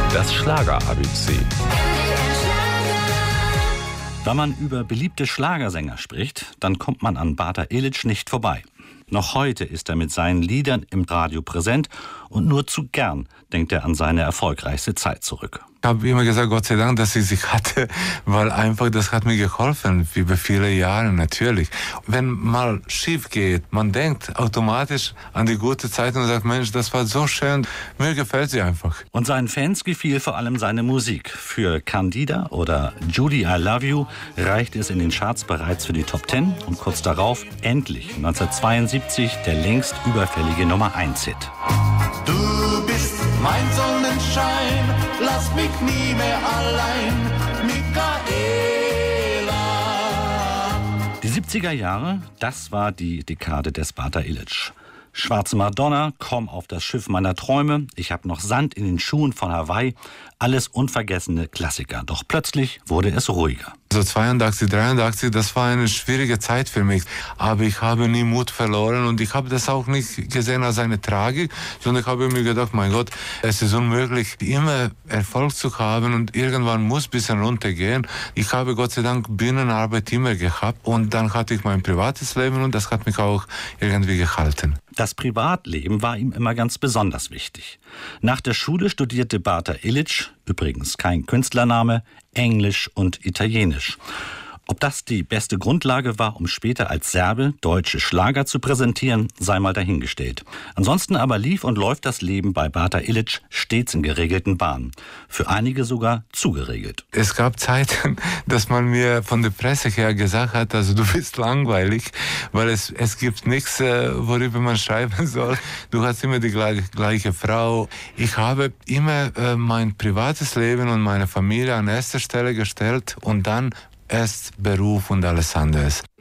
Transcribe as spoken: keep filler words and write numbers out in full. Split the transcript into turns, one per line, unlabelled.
Das Schlager-A B C.
Wenn man über beliebte Schlagersänger spricht, dann kommt man an Bata Ilić nicht vorbei. Noch heute ist er mit seinen Liedern im Radio präsent und nur zu gern denkt er an seine erfolgreichste Zeit zurück.
Ich habe immer gesagt, Gott sei Dank, dass ich sie hatte, weil einfach das hat mir geholfen, wie bei vielen Jahren natürlich. Wenn mal schief geht, man denkt automatisch an die gute Zeit und sagt, Mensch, das war so schön, mir gefällt sie einfach.
Und seinen Fans gefiel vor allem seine Musik. Für Candida oder Judy I Love You reichte es in den Charts bereits für die Top Ten und kurz darauf endlich neunzehnhundertzweiundsiebzig der längst überfällige Nummer eins Hit.
Du bist mein Sonnenschein, lass mich nie mehr allein, Michaela.
Die siebziger Jahre, das war die Dekade des Bata Ilić. Schwarze Madonna, Komm auf das Schiff meiner Träume, Ich hab noch Sand in den Schuhen von Hawaii, alles unvergessene Klassiker. Doch plötzlich wurde es ruhiger.
So zweiundachtzig, dreiundachtzig, das war eine schwierige Zeit für mich. Aber ich habe nie Mut verloren und ich habe das auch nicht gesehen als eine Tragik, sondern ich habe mir gedacht, mein Gott, es ist unmöglich, immer Erfolg zu haben und irgendwann muss ein bisschen runtergehen. Ich habe Gott sei Dank Bühnenarbeit immer gehabt und dann hatte ich mein privates Leben und das hat mich auch irgendwie gehalten.
Das Privatleben war ihm immer ganz besonders wichtig. Nach der Schule studierte Bata Ilić, übrigens kein Künstlername, Englisch und Italienisch. Ob das die beste Grundlage war, um später als Serbe deutsche Schlager zu präsentieren, sei mal dahingestellt. Ansonsten aber lief und läuft das Leben bei Bata Ilić stets in geregelten Bahnen. Für einige sogar zu geregelt.
Es gab Zeiten, dass man mir von der Presse her gesagt hat, also du bist langweilig, weil es, es gibt nichts, worüber man schreiben soll. Du hast immer die gleiche, gleiche Frau. Ich habe immer äh, mein privates Leben und meine Familie an erster Stelle gestellt und dann erst Beruf und alles andere.